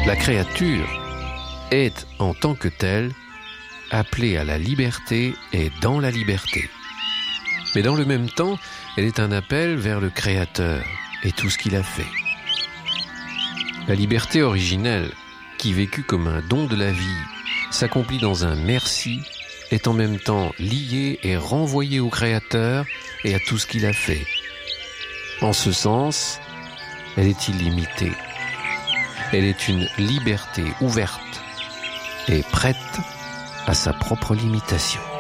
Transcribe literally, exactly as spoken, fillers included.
La créature est, en tant que telle, appelée à la liberté et dans la liberté. Mais dans le même temps, elle est un appel vers le Créateur et tout ce qu'il a fait. La liberté originelle, qui vécut comme un don de la vie, s'accomplit dans un merci, est en même temps liée et renvoyée au Créateur et à tout ce qu'il a fait. En ce sens, elle est illimitée. Elle est une liberté ouverte et prête à sa propre limitation.